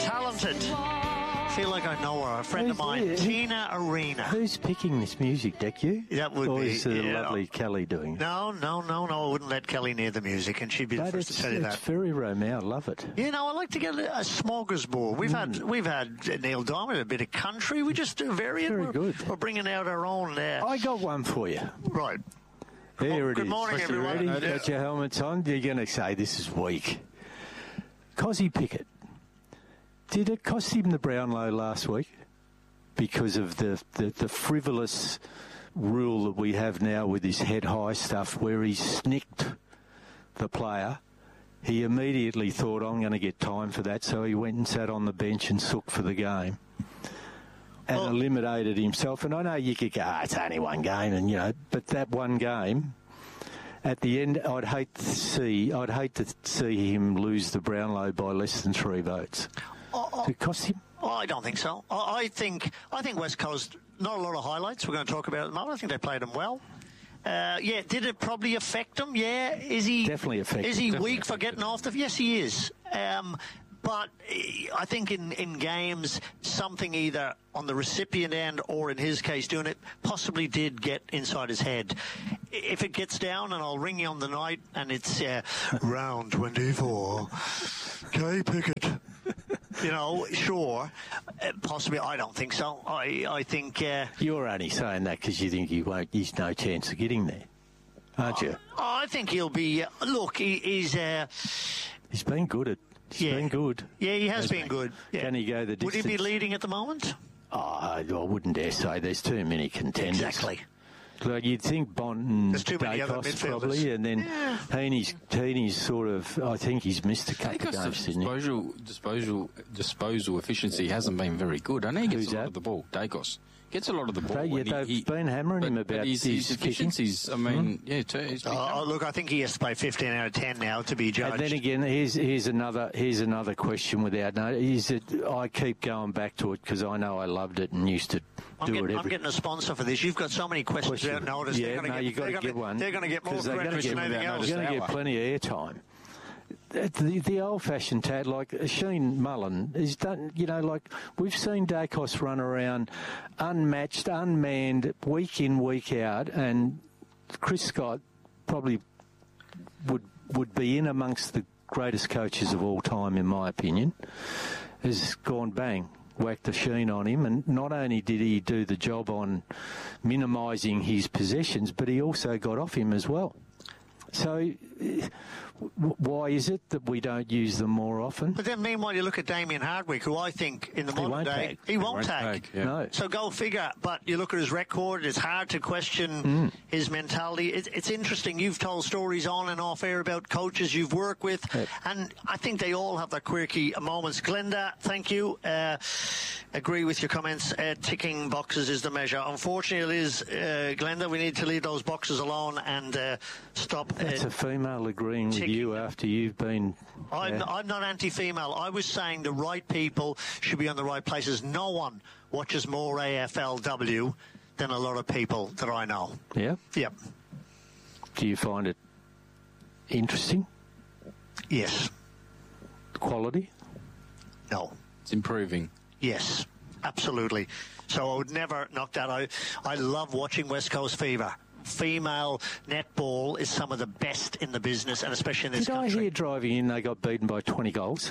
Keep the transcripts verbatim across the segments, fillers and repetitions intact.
talented. I feel like I know her. A friend Who's of mine, it? Tina Arena. Who's picking this music, Deck? You? That would or be. is the yeah. lovely Kelly doing it? No, no, no, no. I wouldn't let Kelly near the music, and she'd be the But first it's, to tell you it's that. very Romeo. I love it. You know, I like to get a, a smorgasbord. We've Mm. had we've had Neil Diamond, a bit of country. We just do vary it. Very we're, good. We're bringing out our own. Uh, I got one for you. right. Here it Good is. morning, You everyone. ready? Got your helmets on? You're going to say this is weak. Cozzy Pickett. Did it cost him the Brownlow last week? Because of the, the, the frivolous rule that we have now with this head-high stuff where he snicked the player. He immediately thought, I'm going to get time for that, so he went and sat on the bench and sooked for the game and Well, eliminated himself. And I know you could go, oh, it's only one game, and you know, but that one game, at the end, I'd hate to see, I'd hate to see him lose the Brownlow by less than three votes. oh, oh, Did it cost him? oh, I don't think so. I, I think I think West Coast, not a lot of highlights we're going to talk about at the moment. I think they played them well. Uh, yeah, did it probably affect him? Yeah. Is he Definitely affected. Is he Definitely weak for getting off the? Yes, he is. Um, but eh, I think in, in games, something either on the recipient end or in his case doing it possibly did get inside his head. If it gets down, and I'll ring you on the night, and it's uh, round twenty-four, Kay Pickett. You know, sure, uh, possibly. I don't think so. I I think. Uh, You're only saying that because you think he won't. He's no chance of getting there, aren't you? I think he'll be. Uh, look, he, he's. Uh, He's been good at. He's Yeah. been good. yeah, he has been good. Yeah. Can he go the Would distance? he be leading at the moment? Oh, I I wouldn't dare say. There's too many contenders. Exactly. Like you'd think Bont and There's too many other Dacos midfielders. probably, and then Yeah. Heaney's, Heaney's sort of. I think he's missed a couple of Dacos' games, didn't he? disposal, disposal, disposal efficiency hasn't been very good. I know he gets Who's a lot that? of the ball. Dacos gets a lot of the ball. They, yeah, and he- they've he- been hammering but, him but about his, his, his kicking. efficiencies. I mean, yeah, too, he's been Oh, look, I think he has to play fifteen out of ten now to be judged. And then again, here's here's another here's another question without no. Is it? I keep going back to it because I know I loved it and used to I'm do getting, it I'm every. getting a sponsor for this. You've got so many questions Question. without notice. Yeah, they're going no, to you get, got they're to gonna- get one. They're going to get more 'Cause they're gonna credit get than anything without else. You're notice. going to get hour. plenty of airtime. The, the old-fashioned tad, like Sheen Mullen, is done. You know, like we've seen Dacos run around, unmatched, unmanned, week in, week out, and Chris Scott probably would would be in amongst the greatest coaches of all time, in my opinion. Has gone bang, whacked the Sheen on him, and not only did he do the job on minimising his possessions, but he also got off him as well. So, eh, w- why is it that we don't use them more often? But then, meanwhile, you look at Damien Hardwick, who I think in the He modern won't day tag. he won't won't tag. tag, yeah. No. So go figure. But you look at his record; it's hard to question Mm. his mentality. It, it's interesting. You've told stories on and off air about coaches you've worked with, Yep. and I think they all have their quirky moments. Glenda, thank you. Uh, agree with your comments. Uh, ticking boxes is the measure. Unfortunately, it is, uh, Glenda. We need to leave those boxes alone and uh, stop. That's Uh, a female agreeing with ticking. you after you've been. I'm, yeah. I'm not anti-female. I was saying the right people should be on the right places. No one watches more A F L W than a lot of people that I know. Yeah. Yep. Do you find it interesting? Yes. Quality? No. It's improving. Yes. Absolutely. So I would never knock that out. I love watching West Coast Fever. Female netball is some of the best in the business, and especially in this Did I country. hear driving in they got beaten by twenty goals?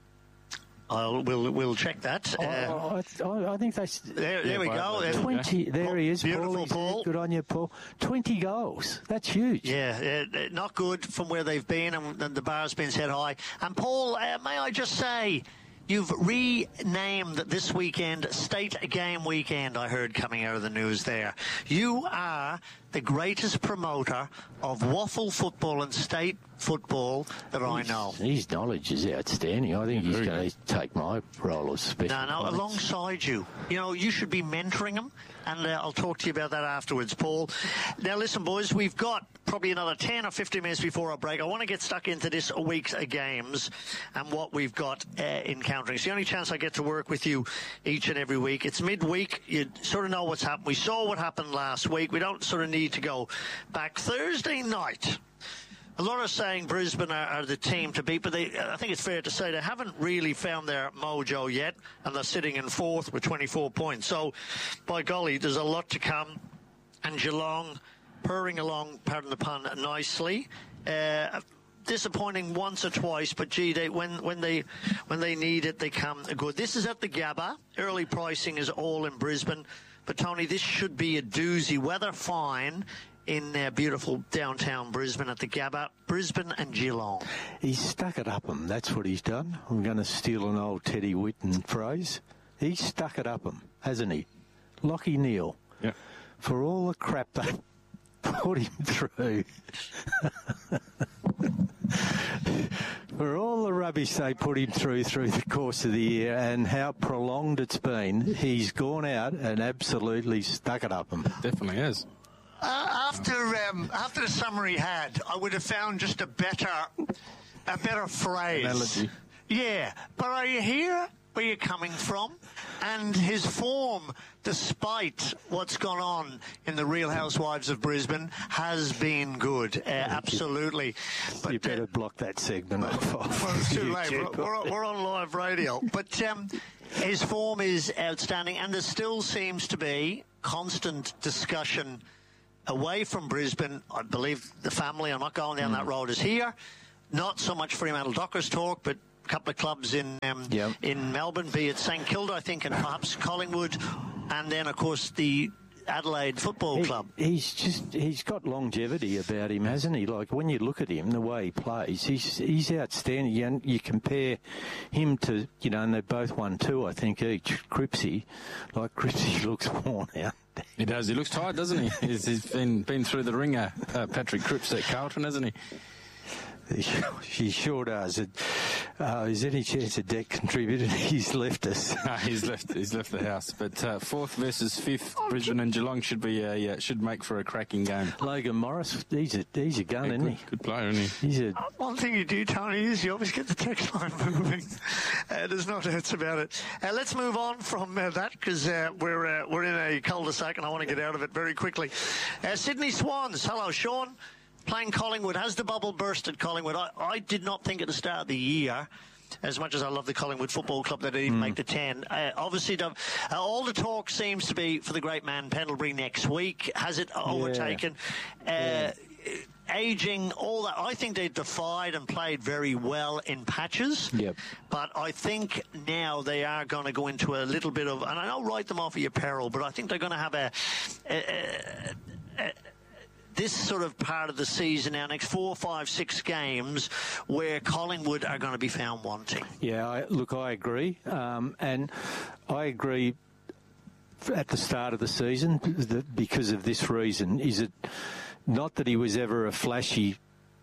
I'll, we'll, we'll check that. Uh, I, I, I think they. s- there there we well, go. there- Uh, Twenty. There he is. Beautiful, Paul. He's there. Paul. Good on you, Paul. Twenty goals. That's huge. Yeah, uh, not good from where they've been, and, and the bar's been set high. And Paul, uh, may I just say, you've renamed this weekend State Game Weekend, I heard coming out of the news there. You are the greatest promoter of waffle football and state football that I know. His knowledge is outstanding. I think he's Very going to take my role as special. No, no, comments. alongside you. You know, you should be mentoring him, and uh, I'll talk to you about that afterwards, Paul. Now, listen, boys, we've got probably another ten or fifteen minutes before our break. I want to get stuck into this week's uh, games and what we've got uh, encountering. It's the only chance I get to work with you each and every week. It's midweek. You sort of know what's happened. We saw what happened last week. We don't sort of need to go back. Thursday night, A lot are saying Brisbane are, are the team to beat, but they, I think it's fair to say they haven't really found their mojo yet, and they're sitting in fourth with twenty-four points. So, by golly, there's a lot to come. And Geelong purring along, pardon the pun, nicely. Uh, disappointing once or twice, but gee, they, when when they when they need it, they come good. This is at the Gabba. Early pricing is all in Brisbane, but Tony, this should be a doozy. Weather fine in uh, beautiful downtown Brisbane at the Gabba. Brisbane and Geelong. He's stuck it up 'em. That's what he's done. I'm going to steal an old Teddy Whitten phrase. He's stuck it up 'em, hasn't he? Lachie Neale. Yeah. For all the crap they put him through. For all the rubbish they put him through through the course of the year and how prolonged it's been, he's gone out and absolutely stuck it up 'em. Definitely has. Uh, after um, after the summer he had, I would have found just a better a better phrase. Analogy. Yeah, but are you here where you're coming from? And his form, despite what's gone on in the Real Housewives of Brisbane, has been good. Uh, absolutely. But, you better uh, block that segment off. Well, it's too late. We're, we're, we're on live radio. But um, his form is outstanding, and there still seems to be constant discussion away from Brisbane. I believe the family, I'm not going down mm. that road, is here. Not so much Fremantle Dockers talk, but a couple of clubs in um, yep. in Melbourne, be it St Kilda, I think, and perhaps Collingwood, and then, of course, the Adelaide Football he, Club. He's just, he's got longevity about him, hasn't he? Like, when you look at him, the way he plays, he's he's outstanding. You, you compare him to, you know, and they both won two, I think, each. Cripsy, like, Cripsy looks worn out. He does. He looks tired, doesn't he? He's, he's been been through the ringer, uh, Patrick Cripps at Carlton, hasn't he? He sure does. It, uh, is there any chance a debt contributed? He's left us. No, he's left. He's left the house. But uh, fourth versus fifth, Brisbane and Geelong should be a uh, should make for a cracking game. Logan Morris, he's a he's a gun, yeah, isn't good, he? Good player, isn't he? He's a. One thing you do, Tony, is you always get the text line moving. Uh, there's no doubts about it. Uh, let's move on from uh, that because uh, we're uh, we're in a cul-de-sac and I want to get out of it very quickly. Uh, Sydney Swans. Hello, Sean. Playing Collingwood. Has the bubble burst at Collingwood? I, I did not think at the start of the year, as much as I love the Collingwood Football Club, that they'd even mm. make the ten. Uh, obviously, uh, all the talk seems to be for the great man Pendlebury next week. Has it overtaken? Yeah. Uh, yeah. Aging, all that. I think they defied and played very well in patches. Yep. But I think now they are going to go into a little bit of, and I don't write them off of your peril, but I think they're going to have a... a, a, a this sort of part of the season, our next four, five, six games, where Collingwood are going to be found wanting. Yeah, I, look, I agree. Um, and I agree at the start of the season that because of this reason. Is it not that he was ever a flashy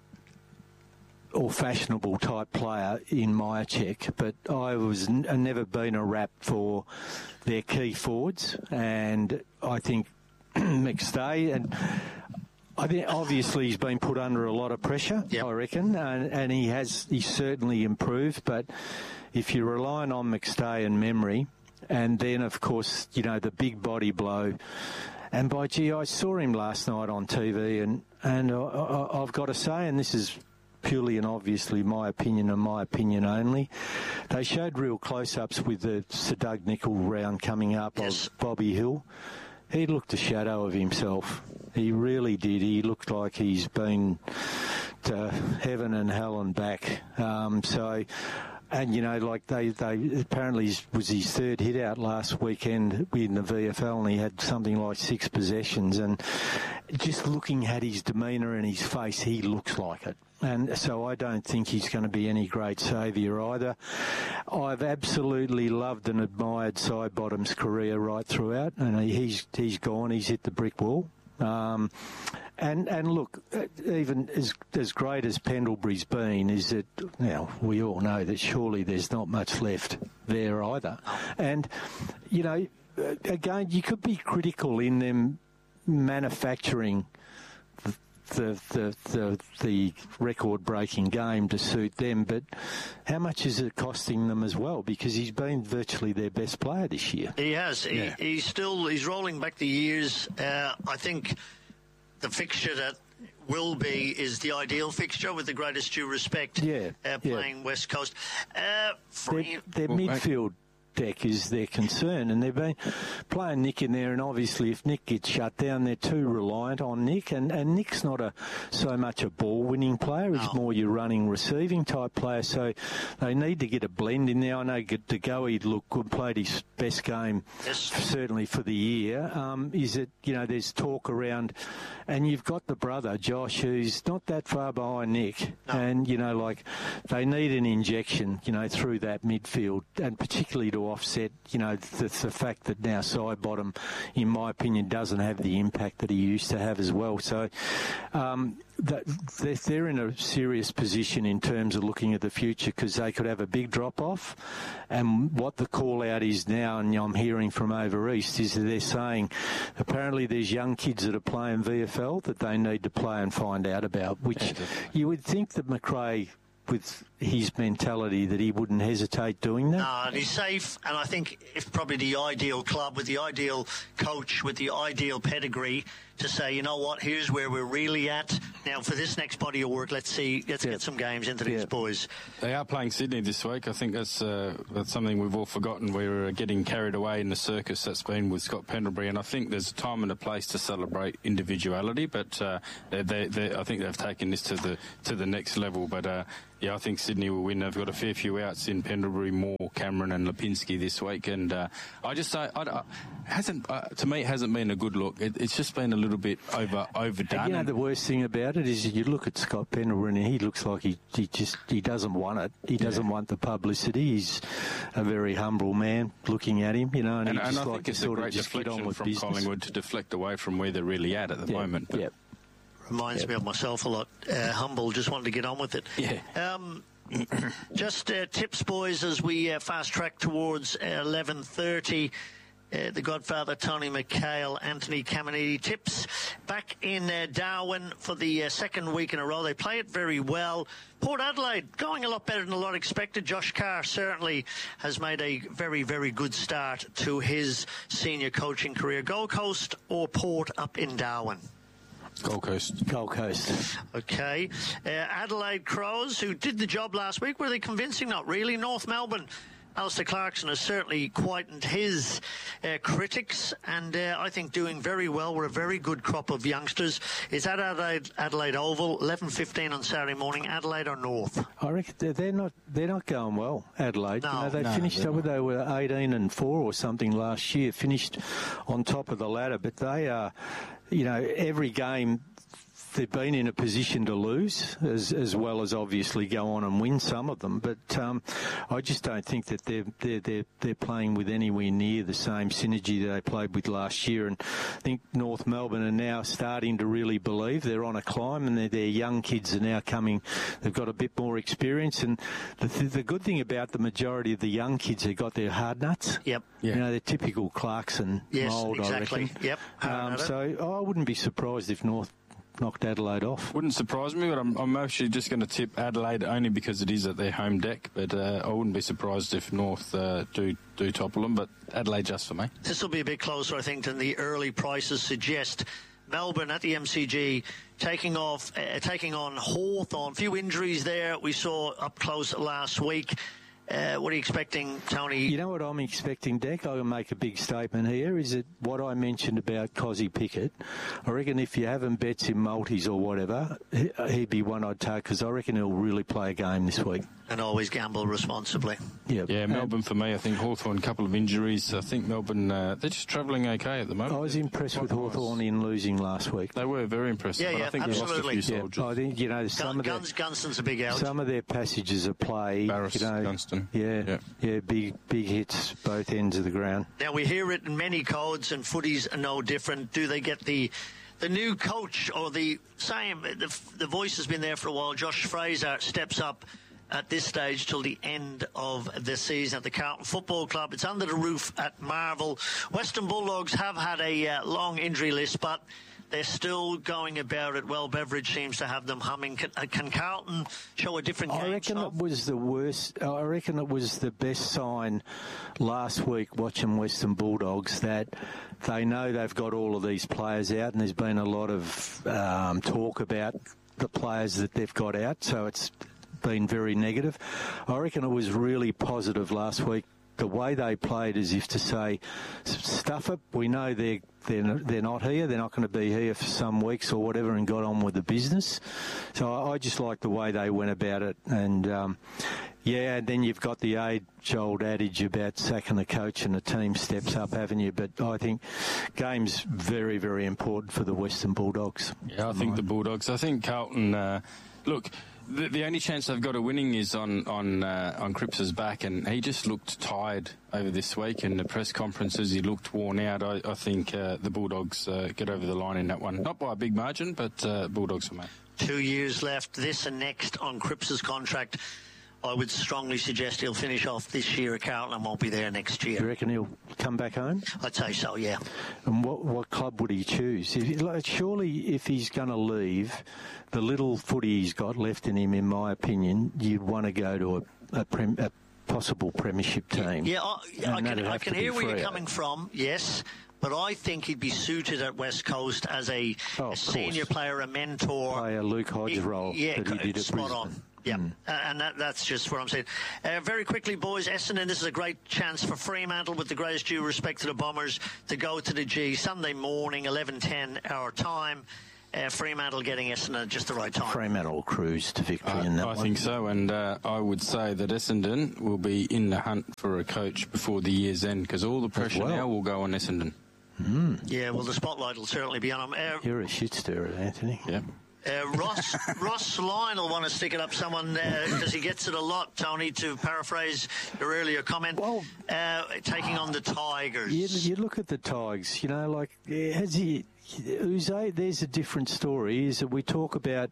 or fashionable type player in Myercheck, but I was n- never been a rap for their key forwards. And I think McStay and... I think obviously he's been put under a lot of pressure, yep. I reckon, and, and he has he's certainly improved. But if you're relying on McStay and memory, and then, of course, you know, the big body blow, and by gee, I saw him last night on T V, and, and I, I, I've got to say, and this is purely and obviously my opinion and my opinion only, they showed real close-ups with the Sir Doug Nicol round coming up yes. of Bobby Hill. He looked a shadow of himself. He really did. He looked like he's been to heaven and hell and back. Um, so, and, you know, like they, they apparently was his third hit out last weekend in the V F L, and he had something like six possessions. And just looking at his demeanour and his face, he looks like it. And so I don't think he's going to be any great saviour either. I've absolutely loved and admired Sidebottom's career right throughout, and he's he's gone. He's hit the brick wall. Um, and and look, even as as great as Pendlebury's been, is that now we all know that surely there's not much left there either. And you know, again, you could be critical in them manufacturing the the the, the record-breaking game to suit them, but how much is it costing them as well? Because he's been virtually their best player this year. He has. Yeah. He, he's still he's rolling back the years. Uh, I think the fixture that will be is the ideal fixture, with the greatest due respect, Yeah, uh, playing yeah. West Coast. Uh, Their, their midfield deck is their concern, and they've been playing Nick in there, and obviously if Nick gets shut down, they're too reliant on Nick, and, and Nick's not a so much a ball-winning player, he's no. more your running, receiving type player, so they need to get a blend in there. I know De Goey looked good, played his best game, yes. certainly for the year. Um, is it, you know, there's talk around, and you've got the brother, Josh, who's not that far behind Nick, no. and, you know, like, they need an injection, you know, through that midfield, and particularly to offset, you know, the, the fact that now Sidebottom, in my opinion, doesn't have the impact that he used to have as well. So um, that, they're in a serious position in terms of looking at the future, because they could have a big drop-off. And what the call-out is now, and I'm hearing from over east, is that they're saying apparently there's young kids that are playing V F L that they need to play and find out about, which yeah, you would think that McRae, with his mentality, that he wouldn't hesitate doing that. No, and he's safe, and I think if probably the ideal club with the ideal coach with the ideal pedigree to say, you know what, here's where we're really at. Now, for this next body of work, let's see, let's yeah. get some games into these yeah. boys. They are playing Sydney this week. I think that's uh, that's something we've all forgotten. We were getting carried away in the circus that's been with Scott Pendlebury, and I think there's a time and a place to celebrate individuality. But uh, they, they, they, I think they've taken this to the to the next level. But uh, yeah, I think Sydney will win. They've got a fair few outs in Pendlebury, Moore, Cameron, and Lipinski this week, and uh, I just say, I, I, hasn't uh, to me it hasn't been a good look. It, it's just been a little bit over overdone. You know, the worst thing about it is you look at Scott Pendlebury and he looks like he, he just he doesn't want it. He doesn't yeah. want the publicity. He's a very humble man. Looking at him, you know, and, and, he and just I like think to it's sort a great of just get on deflection with from business. Collingwood to deflect away from where they're really at at the yeah. moment. But yeah. Reminds yeah. me of myself a lot. Uh, humble, just wanted to get on with it. Yeah. Um, just uh, tips, boys, as we uh, fast track towards uh, eleven thirty. Uh, the Godfather, Tony McHale, Anthony Caminiti. Tips back in uh, Darwin for the uh, second week in a row. They play it very well. Port Adelaide going a lot better than a lot expected. Josh Carr certainly has made a very, very good start to his senior coaching career. Gold Coast or Port up in Darwin? Gold Coast. Gold Coast. Okay. Uh, Adelaide Crows, who did the job last week, were they convincing? Not really. North Melbourne. Alistair Clarkson has certainly quietened his uh, critics, and uh, I think doing very well. We're a very good crop of youngsters. Is that Adelaide, Adelaide Oval, eleven fifteen on Saturday morning, Adelaide or North? I reckon they're, they're not they're not going well, Adelaide. No, you know, they no, finished up, not. they were eighteen and four or something last year, finished on top of the ladder, but they are, you know, every game they've been in a position to lose, as as well as obviously go on and win some of them. But um, I just don't think that they're they're they're they're playing with anywhere near the same synergy that they played with last year. And I think North Melbourne are now starting to really believe they're on a climb, and their their young kids are now coming. They've got a bit more experience, and the th- the good thing about the majority of the young kids, they've got their hard nuts. Yep. Yeah. You know, they're typical Clarkson yes, mould, exactly. I reckon. Yep. Um, so oh, I wouldn't be surprised if North knocked Adelaide off. Wouldn't surprise me, but I'm, I'm actually just going to tip Adelaide only because it is at their home deck. But uh, I wouldn't be surprised if North uh, do do topple them. But Adelaide just for me. This will be a bit closer, I think, than the early prices suggest. Melbourne at the M C G taking off, uh, taking on Hawthorn. A few injuries there we saw up close last week. Uh, what are you expecting, Tony? You know what I'm expecting, Deck? I'll make a big statement here. Is it what I mentioned about Cozzy Pickett? I reckon if you haven't bets in multis or whatever, he'd be one I'd take, because I reckon he'll really play a game this week. And always gamble responsibly. Yeah, yeah. Melbourne for me. I think Hawthorn, a couple of injuries. I think Melbourne, uh, they're just travelling okay at the moment. I was impressed with Hawthorn in losing last week. They were very impressive. Yeah, but yeah, I think absolutely. they lost a few Yeah, soldiers. I think, you know, some Gun, of Guns, their, Gunston's a big out. some of their passages of play, Barris, you know, Gunston. yeah, Yeah. yeah, big, big hits both ends of the ground. Now, we hear it in many codes, and footies are no different. Do they get the the new coach or the same? The, the voice has been there for a while. Josh Fraser steps up at this stage till the end of the season at the Carlton Football Club. It's under the roof at Marvel. Western Bulldogs have had a uh, long injury list, but they're still going about it well. Beveridge seems to have them humming. Can, uh, can Carlton show a different game? I reckon so? it was the worst. I reckon it was the best sign last week watching Western Bulldogs that they know they've got all of these players out, and there's been a lot of um, talk about the players that they've got out, so it's been very negative. I reckon it was really positive last week. The way they played as if to say, stuff it, we know they're, they're, they're not here, they're not going to be here for some weeks or whatever, and got on with the business. So I, I just like the way they went about it. And, um, yeah, and then you've got the age-old adage about sacking the coach and the team steps up, haven't you? But I think game's very, very important for the Western Bulldogs. Yeah, I think the Bulldogs. I think Carlton, uh, look... The, the only chance they've got of winning is on on uh, on Cripps's back, and he just looked tired over this week. In the press conferences, he looked worn out. I, I think uh, the Bulldogs uh, get over the line in that one, not by a big margin, but uh, Bulldogs for me. Two years left, this and next on Cripps's contract. I would strongly suggest he'll finish off this year at Carlton and won't be there next year. You reckon he'll come back home? I'd say so, yeah. And what what club would he choose? If, like, surely if he's going to leave, the little footy he's got left in him, in my opinion, you'd want to go to a, a, prem, a possible premiership team. Yeah, I, I can, I can hear where you're coming from, yes. But I think he'd be suited at West Coast as a, oh, a senior player, a mentor. Play a Luke Hodge he, role yeah, that he did at spot Brisbane. on. Yeah, mm. uh, and that, that's just what I'm saying. Uh, very quickly, boys, Essendon, this is a great chance for Fremantle, with the greatest due respect to the Bombers, to go to the G Sunday morning, eleven ten our time. Uh, Fremantle getting Essendon at just the right time. Fremantle will cruise to victory uh, in that I one. I think so, and uh, I would say that Essendon will be in the hunt for a coach before the year's end, because all the pressure well. now will go on Essendon. Mm. Yeah, well, the spotlight will certainly be on them. Uh, You're a shit stirrer, Anthony. Yeah. Uh, Ross Ross Lyon will want to stick it up someone because uh, he gets it a lot, Tony, to paraphrase your earlier comment, well, uh, taking on the Tigers. You, you look at the Tigers, you know, like, has he, Uze, there's a different story, is that we talk about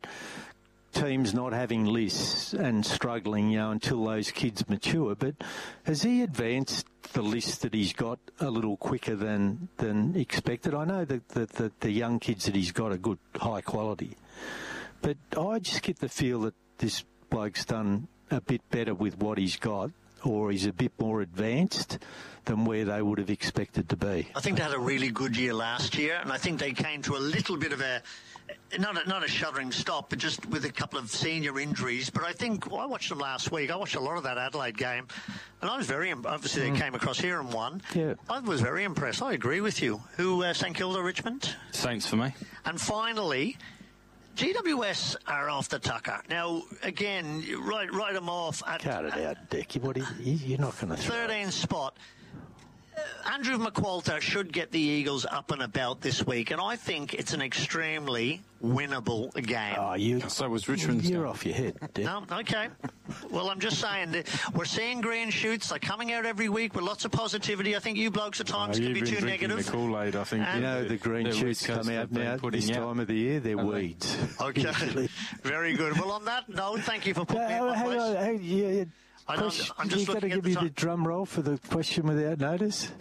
teams not having lists and struggling, you know, until those kids mature, but has he advanced the list that he's got a little quicker than, than expected? I know that the, the, the young kids that he's got are good, high quality, but I just get the feel that this bloke's done a bit better with what he's got, or he's a bit more advanced than where they would have expected to be. I think they had a really good year last year, and I think they came to a little bit of a Not a, not a shuddering stop, but just with a couple of senior injuries. But I think, well, I watched them last week. I watched a lot of that Adelaide game, and I was very, obviously mm. they came across here and won. Yeah. I was very impressed. I agree with you. Who, uh, St Kilda, Richmond? Saints for me. And finally, G W S are off the tucker. Now, again, write, write them off at... Cut it out, Dick. What are you, you're not going to throw thirteenth spot. Andrew McQualter should get the Eagles up and about this week, and I think it's an extremely winnable game. Oh, you, so was Richmond. You're off your head, Dick. No, okay. Well, I'm just saying that we're seeing green shoots. They're coming out every week with lots of positivity. I think you blokes at times oh, can be too negative. The Kool-Aid, I think. And you know, the green shoots come out now this out. time of the year. They're Are weeds. They? Okay. Very good. Well, on that note, thank you for putting uh, me in my hang place. on, hey, yeah, I question, I'm just you got to give me the drum roll for the question without notice.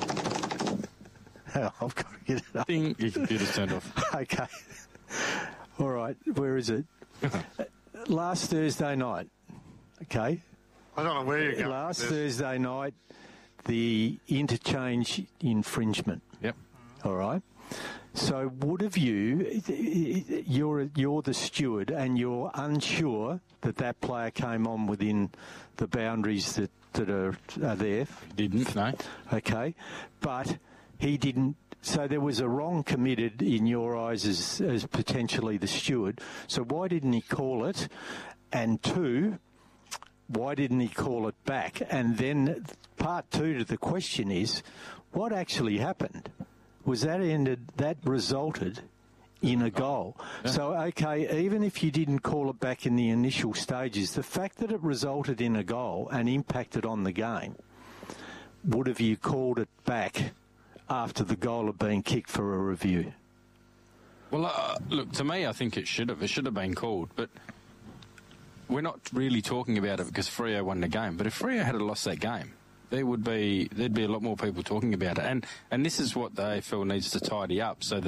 Oh, I've got to get it up. Ding, your computer's turned off. Okay. All right. Where is it? Last Thursday night. Okay. I don't know where you're going. Last Thursday night, the interchange infringement. Yep. All right. So, would have you? You're you're the steward, and you're unsure that that player came on within the boundaries that that are, are there. He didn't. No. Okay, but he didn't. So there was a wrong committed in your eyes as as potentially the steward. So why didn't he call it? And two, why didn't he call it back? And then part two to the question is, what actually happened? Was that ended, that resulted in a goal? Yeah. So, okay, even if you didn't call it back in the initial stages, the fact that it resulted in a goal and impacted on the game, would have you called it back after the goal had been kicked for a review? Well, uh, look, to me, I think it should have. It should have been called, but we're not really talking about it because Freo won the game. But if Freo had lost that game, there would be there'd be a lot more people talking about it. And and this is what the A F L needs to tidy up so that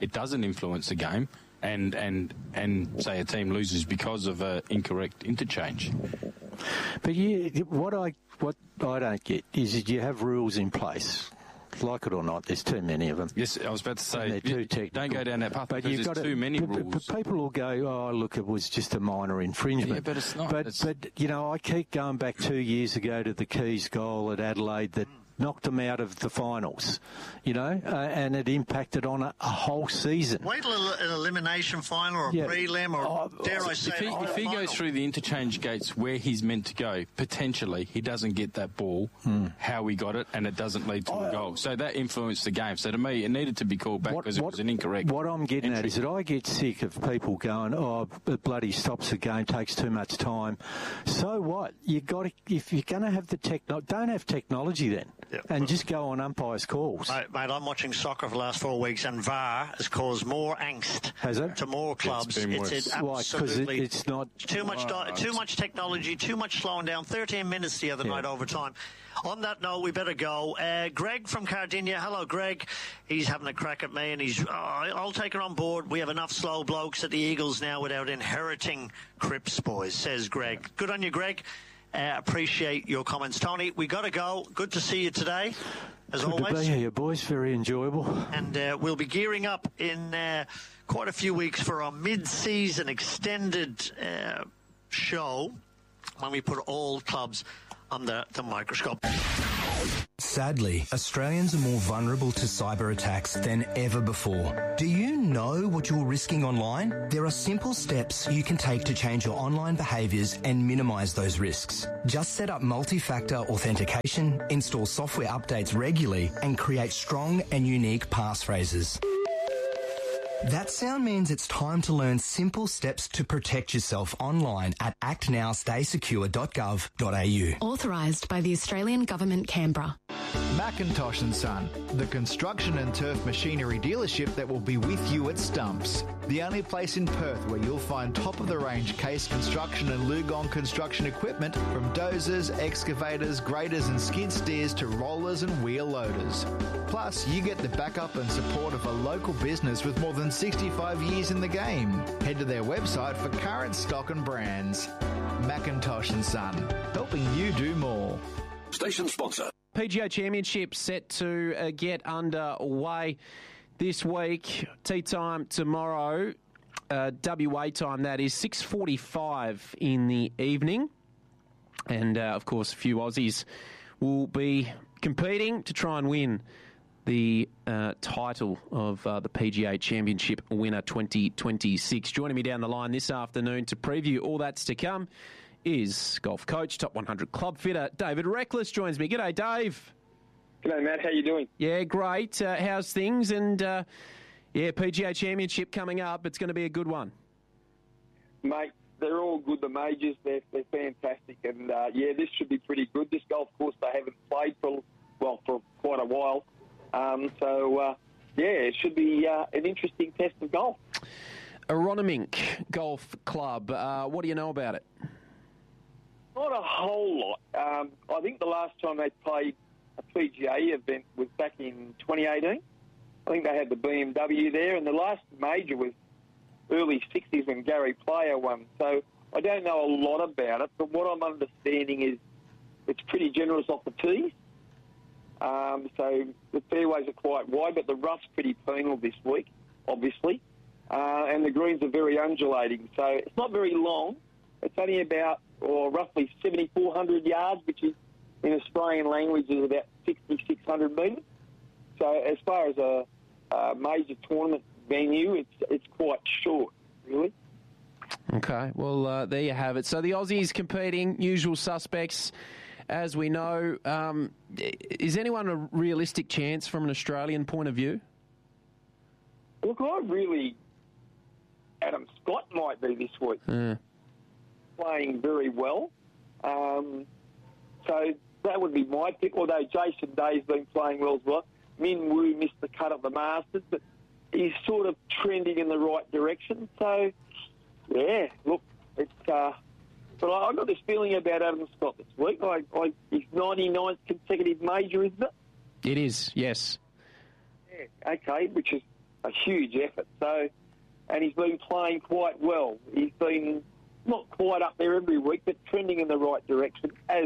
it doesn't influence the game, and and and say a team loses because of an incorrect interchange. But you, what I what I don't get is that you have rules in place. Like it or not, there's too many of them. Yes, I was about to say, they're too technical. Don't go down that path, but because you've there's got too to, many but, rules. But people will go, oh, look, it was just a minor infringement. Yeah, but it's not. But, it's... but you know, I keep going back two years ago to the Keys goal at Adelaide that knocked them out of the finals, you know, uh, and it impacted on a, a whole season. Wait till an elimination final or a Yeah. prelim or, Oh, dare I say, If he, a if he final. goes through the interchange gates where he's meant to go, potentially he doesn't get that ball, Hmm. how he got it, and it doesn't lead to a goal. So that influenced the game. So to me, it needed to be called back What- because it what- was an incorrect What I'm getting entry. at is that I get sick of people going, oh, it bloody stops the game, takes too much time. So what? You got to, if you're going to have the techno, don't have technology then, Yeah. and just go on umpires' calls. Mate, mate, I'm watching soccer for the last four weeks, and V A R has caused more angst Has it? to more clubs. been It's, worse. it's Why? 'Cause it- absolutely it's not- too much. Di- too much technology. Too much slowing down. Thirteen minutes the other Yeah. night overtime. On that note, we better go. Uh, Greg from Cardinia. Hello, Greg. He's having a crack at me, and he's. Oh, I'll take it on board. We have enough slow blokes at the Eagles now without inheriting Cripps boys, says Greg. Good on you, Greg. Uh, appreciate your comments, Tony. We got to go. Good to see you today, as Good always. to be here, boys. Very enjoyable. And uh, we'll be gearing up in uh, quite a few weeks for our mid-season extended uh, show when we put all clubs under the microscope. Sadly, Australians are more vulnerable to cyber attacks than ever before. Do you know what you're risking online? There are simple steps you can take to change your online behaviours and minimise those risks. Just set up multi-factor authentication, install software updates regularly, and create strong and unique passphrases. That sound means it's time to learn simple steps to protect yourself online at act now stay secure dot gov dot a u. Authorised by the Australian Government, Canberra. Macintosh and Son, the construction and turf machinery dealership that will be with you at Stumps. The only place in Perth where you'll find top-of-the-range Case Construction and Lugong construction equipment, from dozers, excavators, graders and skid steers to rollers and wheel loaders. Plus, you get the backup and support of a local business with more than sixty-five years in the game. Head to their website for current stock and brands. Macintosh and Son, helping you do more. Station sponsor. P G A Championship set to uh, get underway this week. Tea time tomorrow, uh, W A time that is, six forty-five in the evening. And, uh, of course, a few Aussies will be competing to try and win the uh, title of uh, the P G A Championship winner twenty twenty-six. Joining me down the line this afternoon to preview all that's to come is golf coach, top one hundred club fitter, David Reckless joins me. G'day, Dave. G'day, Matt. How you doing? Yeah, great. Uh, how's things? And, uh, yeah, P G A Championship coming up. It's going to be a good one. Mate, they're all good, the majors. They're, they're fantastic. And, uh, yeah, this should be pretty good. This golf course they haven't played for, well, for quite a while. Um, so, uh, yeah, it should be uh, an interesting test of golf. Aronimink Golf Club. Uh, what do you know about it? Not a whole lot. Um, I think the last time they played a P G A event was back in twenty eighteen. I think they had the B M W there, and the last major was early sixties when Gary Player won. So I don't know a lot about it, but what I'm understanding is it's pretty generous off the tees. Um, so the fairways are quite wide, but the rough's pretty penal this week, obviously. Uh, and the greens are very undulating. So it's not very long. It's only about, or roughly seventy-four hundred yards, which is, in Australian language, is about sixty-six hundred metres. So as far as a, a major tournament venue, it's it's quite short, really. Okay, well, uh, there you have it. So the Aussies competing, usual suspects, as we know. Um, is anyone a realistic chance from an Australian point of view? Look, I really... Adam Scott might be this week. Yeah. Playing very well. Um, so that would be my pick, although Jason Day's been playing well as well. Min Woo missed the cut at the Masters, but he's sort of trending in the right direction. So, yeah, look, it's... Uh, but I, I've got this feeling about Adam Scott this week. I, I, his ninety-ninth consecutive major, isn't it? It is, yes. Yeah, okay, which is a huge effort. So, and he's been playing quite well. He's been not quite up there every week, but trending in the right direction. As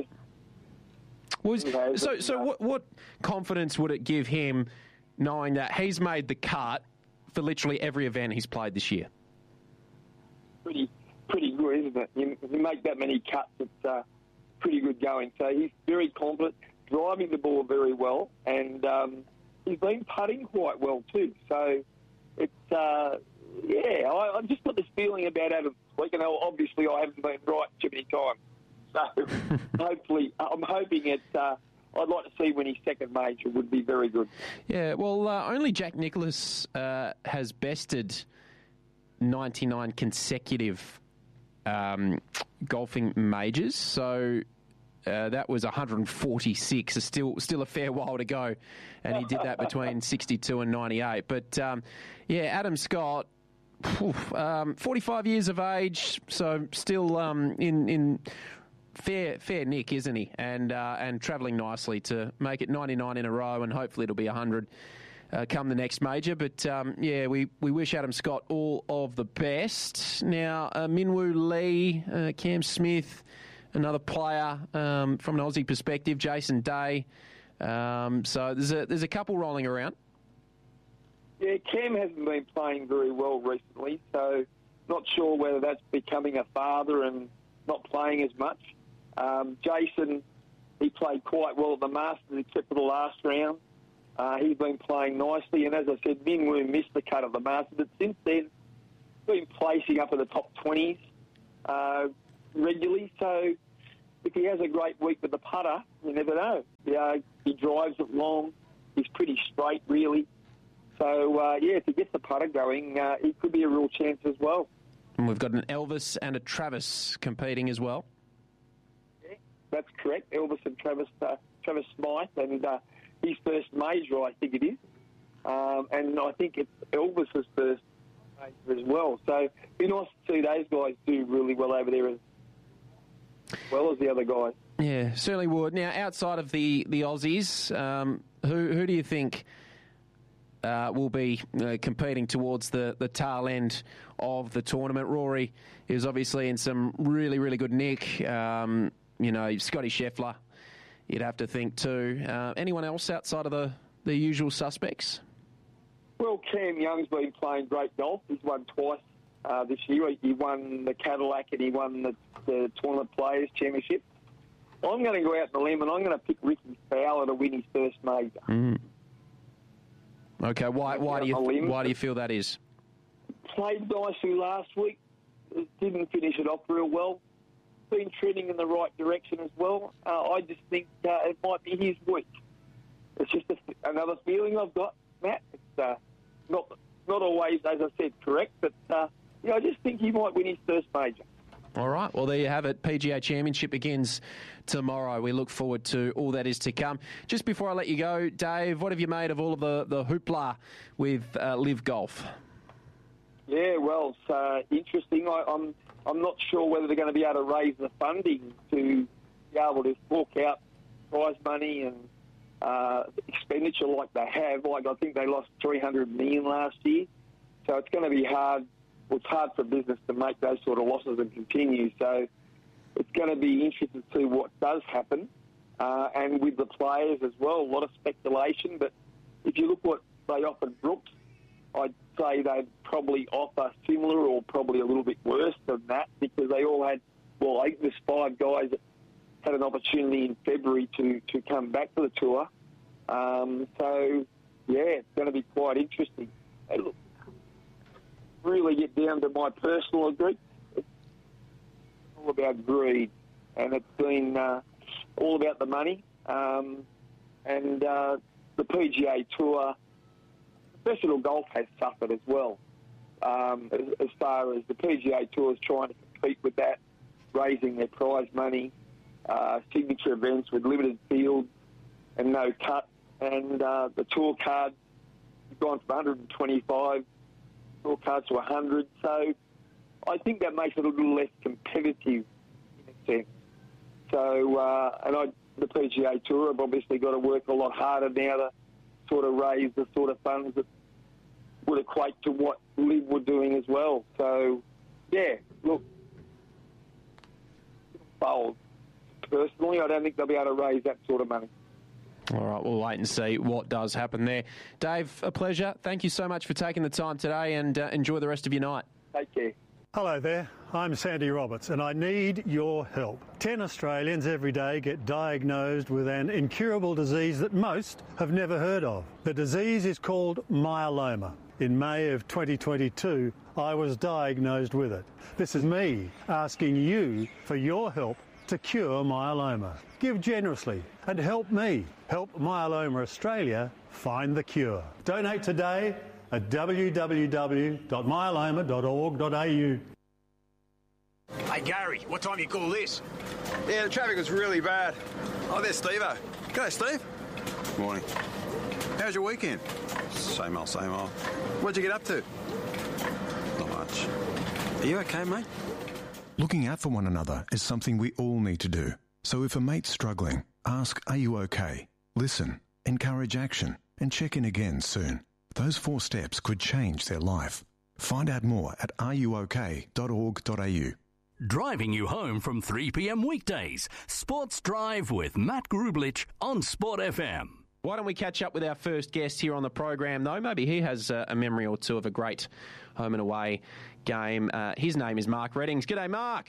was you know, so, so what, what confidence would it give him knowing that he's made the cut for literally every event he's played this year? Pretty, pretty good, isn't it? You, you make that many cuts, it's uh, pretty good going. So he's very confident, driving the ball very well, and um, he's been putting quite well too. So it's, uh, yeah, I, I've just got this feeling about Adam this week, and obviously I haven't been right too many times. So hopefully, I'm hoping it. Uh, I'd like to see when his second major would be very good. Yeah, well, uh, only Jack Nicklaus uh, has bested ninety-nine consecutive um, golfing majors, so uh, that was one hundred forty-six. It's still still a fair while to go, and he did that between sixty-two and ninety-eight. But um, yeah, Adam Scott, oof, um, forty-five years of age, so still um, in in. Fair, fair nick, isn't he? And uh, and travelling nicely to make it ninety-nine in a row, and hopefully it'll be one hundred uh, come the next major. But um, yeah, we, we wish Adam Scott all of the best. Now, uh, Minwoo Lee, uh, Cam Smith, another player um, from an Aussie perspective, Jason Day. Um, so there's a there's a couple rolling around. Yeah, Cam hasn't been playing very well recently, so not sure whether that's becoming a father and not playing as much. Um, Jason, he played quite well at the Masters except for the last round. Uh, he's been playing nicely, and as I said, Minwoo missed the cut of the Masters, but since then, been placing up in the top twenties uh, regularly. So if he has a great week with the putter, you never know. Yeah, he drives it long. He's pretty straight, really. So, uh, yeah, if he gets the putter going, uh, he could be a real chance as well. And we've got an Elvis and a Travis competing as well. That's correct, Elvis and Travis uh, Travis Smythe, and uh, his first major, I think it is. Um, and I think it's Elvis's first major as well. So it'd be nice to see those guys do really well over there as well as the other guys. Yeah, certainly would. Now, outside of the, the Aussies, um, who who do you think uh, will be uh, competing towards the, the tail end of the tournament? Rory is obviously in some really, really good nick. Um You know, Scotty Scheffler, you'd have to think too. Uh, anyone else outside of the, the usual suspects? Well, Cam Young's been playing great golf. He's won twice uh, this year. He won the Cadillac and he won the, the Tournament Players Championship. I'm going to go out on the limb and I'm going to pick Ricky Fowler to win his first major. Mm. Okay, why why do you why do you feel that is? Played nicely last week. Didn't finish it off real well. Been trending in the right direction as well. Uh, I just think uh, it might be his week. It's just a, another feeling I've got, Matt. It's uh, not not always, as I said, correct, but uh, yeah, I just think he might win his first major. All right, well, there you have it. P G A Championship begins tomorrow. We look forward to all that is to come. Just before I let you go, Dave, what have you made of all of the, the hoopla with uh, Live Golf? Yeah, well, it's uh, interesting. I, I'm I'm not sure whether they're going to be able to raise the funding to be able to fork out prize money and uh, expenditure like they have. Like I think they lost three hundred million dollars last year, so it's going to be hard. Well, it's hard for business to make those sort of losses and continue. So it's going to be interesting to see what does happen, uh, and with the players as well. A lot of speculation, but if you look what they offered Brooks, I'd say they'd probably offer similar or probably a little bit worse than that because they all had, well, I think there's five guys that had an opportunity in February to, to come back to the tour. Um, so, yeah, it's going to be quite interesting. Hey, look, really get down to my personal agree. It's all about greed, and it's been uh, all about the money. Um, and uh, the P G A Tour, professional golf has suffered as well, um, as, as far as the P G A Tour is trying to compete with that, raising their prize money, uh, signature events with limited fields and no cut, and uh, the tour cards have gone from one hundred twenty-five tour cards to one hundred. So I think that makes it a little less competitive in a sense. So, uh, and I, the P G A Tour have obviously got to work a lot harder now to sort of raise the sort of funds that would equate to what Liv were doing as well. So, yeah, look, bold. Personally, I don't think they'll be able to raise that sort of money. All right, we'll wait and see what does happen there. Dave, a pleasure. Thank you so much for taking the time today, and uh, enjoy the rest of your night. Take care. Hello there, I'm Sandy Roberts and I need your help. Ten Australians every day get diagnosed with an incurable disease that most have never heard of. The disease is called myeloma. In May of twenty twenty-two, I was diagnosed with it. This is me asking you for your help to cure myeloma. Give generously and help me help Myeloma Australia find the cure. Donate today at w w w dot myeloma dot org dot a u. Hey, Gary, what time you call this? Yeah, the traffic was really bad. Oh, there's Steve-o. G'day, Steve. Morning. How's your weekend? Same old, same old. What'd you get up to? Not much. Are you okay, mate? Looking out for one another is something we all need to do. So if a mate's struggling, ask, are you okay? Listen, encourage action, and check in again soon. Those four steps could change their life. Find out more at are you okay dot org dot a u. Driving you home from three p m weekdays. Sports Drive with Matt Grublich on Sport F M. Why don't we catch up with our first guest here on the program, though? Maybe he has uh, a memory or two of a great home and away game. Uh, his name is Mark Reddings. G'day, Mark.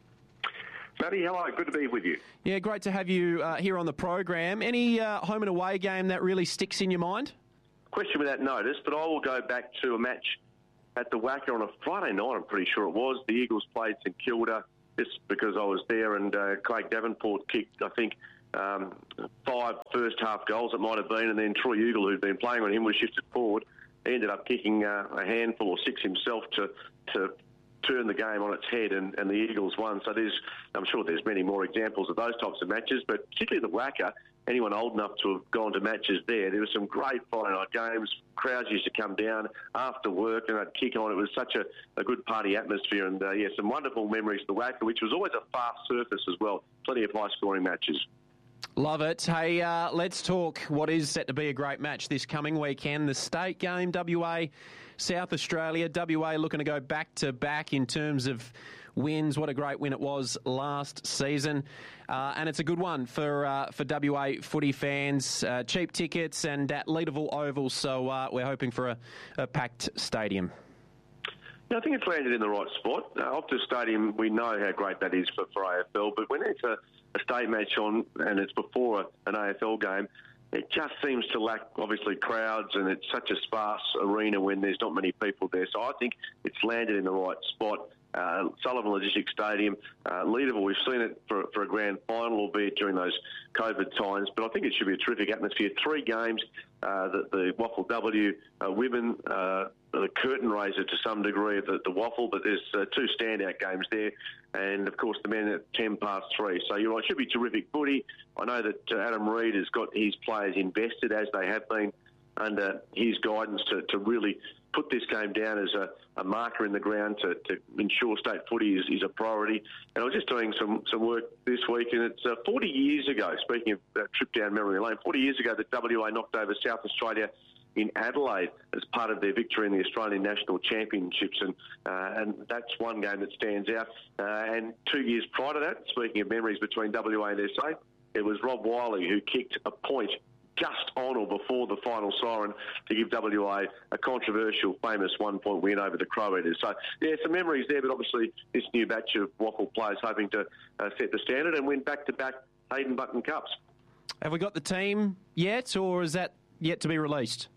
Matty, hello. Good to be with you. Yeah, great to have you uh, here on the program. Any uh, home and away game that really sticks in your mind? Question without notice, but I will go back to a match at the Wacker on a Friday night, I'm pretty sure it was. The Eagles played St Kilda, just because I was there, and uh, Craig Davenport kicked, I think, um, five first-half goals it might have been, and then Troy Ugle, who'd been playing on him, was shifted forward. He ended up kicking uh, a handful or six himself to to turn the game on its head, and, and the Eagles won. So there's, I'm sure there's many more examples of those types of matches, but particularly the Wacker, anyone old enough to have gone to matches there, there were some great Friday night games. Crowds used to come down after work and they'd kick on. It was such a, a good party atmosphere, and uh, yeah, some wonderful memories of the Wacker, which was always a fast surface as well. Plenty of high-scoring matches. Love it. Hey, uh, let's talk what is set to be a great match this coming weekend. The state game, W A, South Australia. W A looking to go back-to-back in terms of wins. What a great win it was last season. Uh, and it's a good one for uh, for W A footy fans. Uh, cheap tickets and at Leederville Oval, so uh, we're hoping for a, a packed stadium. Yeah, I think it's landed in the right spot. Uh, Optus Stadium, we know how great that is for, for A F L, but when it's a, a state match on and it's before a, an A F L game, it just seems to lack, obviously, crowds, and it's such a sparse arena when there's not many people there. So I think it's landed in the right spot. Uh, Sullivan Logistics Stadium, uh, Leederville, we've seen it for, for a grand final, albeit during those COVID times, but I think it should be a terrific atmosphere. Three games, uh, the, the Waffle W uh, women, uh, the curtain raiser to some degree of the, the Waffle, but there's uh, two standout games there, and of course the men at ten past three. So you're right, it should be terrific footy. I know that uh, Adam Reid has got his players invested, as they have been, under his guidance to, to really put this game down as a, a marker in the ground to, to ensure state footy is, is a priority. And I was just doing some, some work this week, and it's uh, forty years ago, speaking of that trip down memory lane, forty years ago that W A knocked over South Australia in Adelaide as part of their victory in the Australian National Championships, and uh, and that's one game that stands out. Uh, and two years prior to that, speaking of memories between W A and S A, it was Rob Wiley who kicked a point just on or before the final siren to give W A a controversial, famous one-point win over the Crow Eaters. So, yeah, some memories there, but obviously this new batch of Waffle players hoping to uh, set the standard and win back-to-back Hayden Button Cups. Have we got the team yet, or is that yet to be released?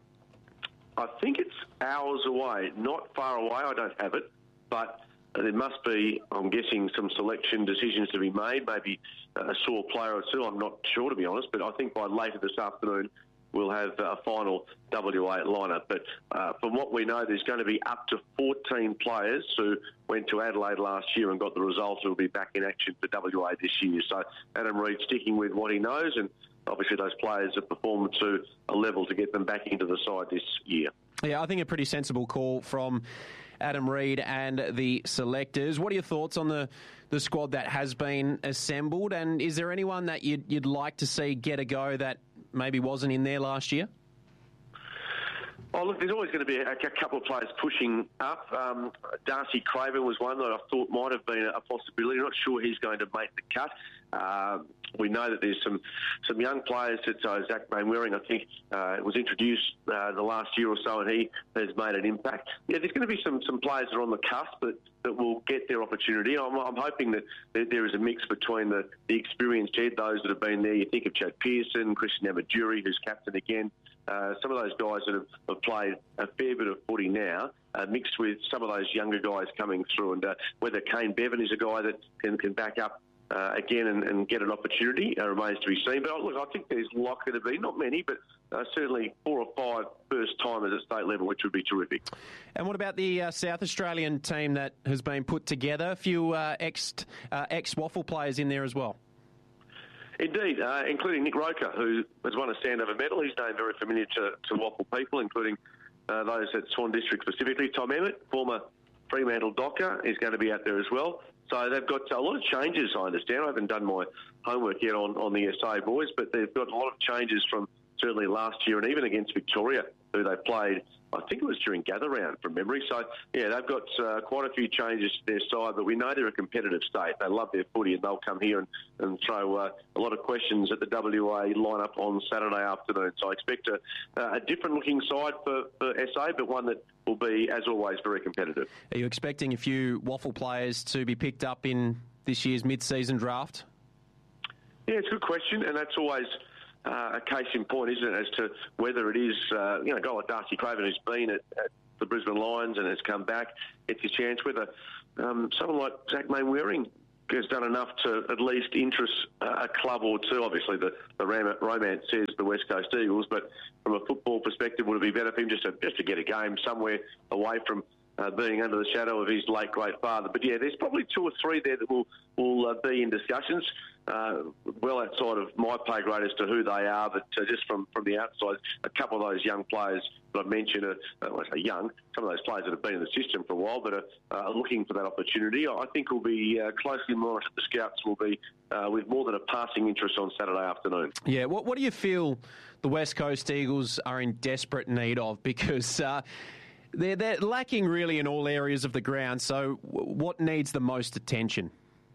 I think it's hours away, not far away. I don't have it, but there must be, I'm guessing, some selection decisions to be made, maybe a sore player or two. I'm not sure, to be honest, but I think by later this afternoon we'll have a final W A lineup. But uh, from what we know, there's going to be up to fourteen players who went to Adelaide last year and got the results who will be back in action for W A this year. So Adam Reid sticking with what he knows, and obviously those players have performed to a level to get them back into the side this year. Yeah, I think a pretty sensible call from Adam Reid and the selectors. What are your thoughts on the, the squad that has been assembled, and is there anyone that you'd, you'd like to see get a go that maybe wasn't in there last year? Oh, look, there's always going to be a, a couple of players pushing up. Um, Darcy Craven was one that I thought might have been a possibility. I'm not sure he's going to make the cut. Uh, we know that there's some, some young players that uh, Zach Mainwaring, I think, uh, was introduced uh, the last year or so, and he has made an impact. Yeah, there's going to be some, some players that are on the cusp that, that will get their opportunity. I'm, I'm hoping that there, there is a mix between the, the experienced head, those that have been there. You think of Chad Pearson, Christian Amaduri, who's captain again. Uh, some of those guys that have, have played a fair bit of footy now, uh, mixed with some of those younger guys coming through. And uh, whether Kane Bevan is a guy that can, can back up uh, again and, and get an opportunity uh, remains to be seen. But look, I think there's likely to be, not many, but uh, certainly four or five first-timers at state level, which would be terrific. And what about the uh, South Australian team that has been put together? A few uh, ex, uh, ex-Waffle players in there as well. Indeed, uh, including Nick Roker, who has won a Standover medal. His name very familiar to, to Waffle people, including uh, those at Swan District specifically. Tom Emmett, former Fremantle Docker, is going to be out there as well. So they've got a lot of changes, I understand. I haven't done my homework yet on, on the S A boys, but they've got a lot of changes from certainly last year and even against Victoria, who they played, I think it was during gather round from memory. So, yeah, they've got uh, quite a few changes to their side, but we know they're a competitive state. They love their footy and they'll come here and, and throw uh, a lot of questions at the W A lineup on Saturday afternoon. So I expect a, a different-looking side for, for S A, but one that will be, as always, very competitive. Are you expecting a few Waffle players to be picked up in this year's mid-season draft? Yeah, it's a good question, and that's always... Uh, a case in point, isn't it, as to whether it is, uh, you know, a guy like Darcy Craven who's been at, at the Brisbane Lions and has come back, gets his chance, whether um, someone like Zach Mainwaring has done enough to at least interest uh, a club or two. Obviously, the, the romance says the West Coast Eagles, but from a football perspective, would it be better for him just to, just to get a game somewhere away from Uh, being under the shadow of his late great father? But yeah, there's probably two or three there that will will uh, be in discussions, uh, well outside of my pay grade as to who they are. But uh, just from, from the outside, a couple of those young players that I mentioned are, uh, well, I say young, some of those players that have been in the system for a while, but are uh, looking for that opportunity. I think will be uh, closely monitored. The scouts will be uh, with more than a passing interest on Saturday afternoon. Yeah, what what do you feel the West Coast Eagles are in desperate need of? Because Uh, They're, they're lacking really in all areas of the ground, so w- what needs the most attention?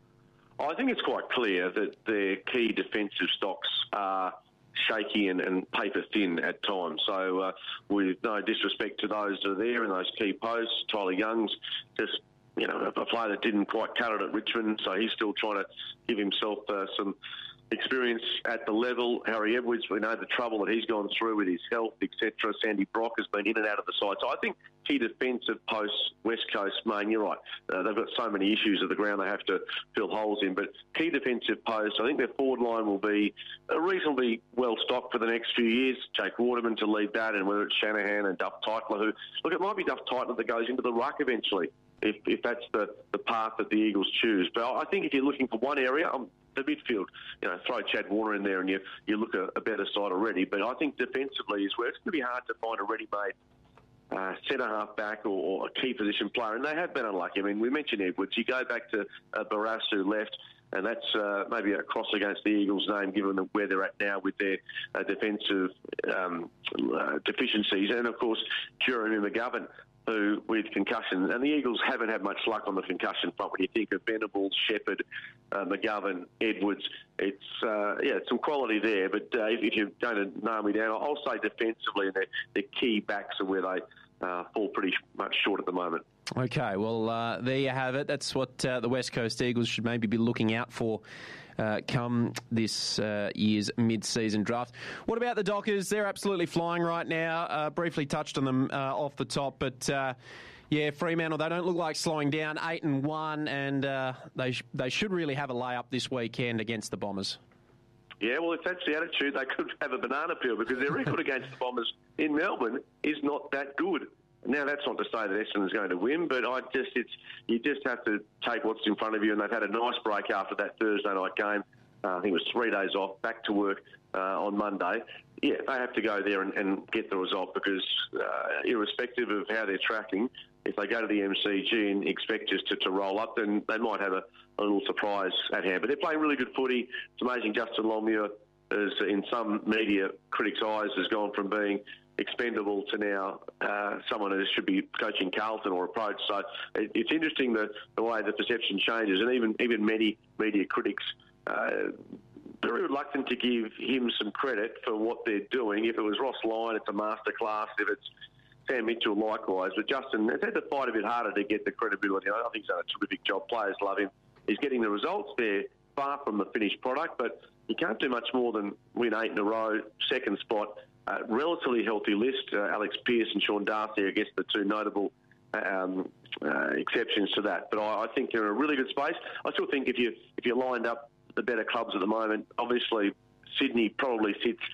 I think it's quite clear that their key defensive stocks are shaky and, and paper thin at times. So uh, with no disrespect to those that are there in those key posts, Tyler Young's just, you know, a player that didn't quite cut it at Richmond, so he's still trying to give himself uh, some experience at the level. Harry Edwards, we know the trouble that he's gone through with his health, et cetera. Sandy Brock has been in and out of the side. So I think key defensive posts, West Coast, Main, you're right. Uh, they've got so many issues at the ground they have to fill holes in. But key defensive posts, I think their forward line will be reasonably well stocked for the next few years. Jake Waterman to lead that, and whether it's Shanahan and Duff Titler, who, look, it might be Duff Titler that goes into the ruck eventually, if, if that's the, the path that the Eagles choose. But I think if you're looking for one area, I'm, the midfield, you know, throw Chad Warner in there and you you look a, a better side already. But I think defensively is where it's going to be hard to find a ready-made uh, centre-half back or, or a key position player. And they have been unlucky. I mean, we mentioned Edwards. You go back to uh, Barras, who left, and that's uh, maybe a cross against the Eagles' name, given where they're at now with their uh, defensive um, uh, deficiencies. And, of course, Jeremy McGovern, who with concussion, and the Eagles haven't had much luck on the concussion front. When you think of Venables, Shepherd, uh, McGovern, Edwards, it's uh, yeah, some quality there. But uh, if, if you're going to nail me down, I'll say defensively, and the key backs are where they uh, fall pretty much short at the moment. Okay, well, uh, there you have it. That's what uh, the West Coast Eagles should maybe be looking out for uh, come this uh, year's mid-season draft. What about the Dockers? They're absolutely flying right now. Uh, briefly touched on them uh, off the top, but uh, yeah, Fremantle, they don't look like slowing down. Eight and one, and uh, they sh- they should really have a layup this weekend against the Bombers. Yeah, well, if that's the attitude, they could have a banana peel, because their record against the Bombers in Melbourne is not that good. Now, that's not to say that Essendon is going to win, but I just it's you just have to take what's in front of you, and they've had a nice break after that Thursday night game. Uh, I think it was three days off, back to work uh, on Monday. Yeah, they have to go there and, and get the result, because uh, irrespective of how they're tracking, if they go to the M C G and expect just to, to roll up, then they might have a, a little surprise at hand. But they're playing really good footy. It's amazing Justin Longmuir as in some media critics' eyes, has gone from being expendable to now uh, someone who should be coaching Carlton or approach. So it, it's interesting the, the way the perception changes, and even even many media critics uh, very reluctant to give him some credit for what they're doing. If it was Ross Lyon, it's a masterclass. If it's Sam Mitchell, likewise. But Justin has had to fight a bit harder to get the credibility. I think he's done a terrific job. Players love him. He's getting the results there, far from the finished product, but he can't do much more than win eight in a row, second spot. Uh, relatively healthy list. Uh, Alex Pearce and Sean Darcy, I guess, the two notable um, uh, exceptions to that. But I, I think they're in a really good space. I still think if you if you lined up the better clubs at the moment, obviously Sydney probably sits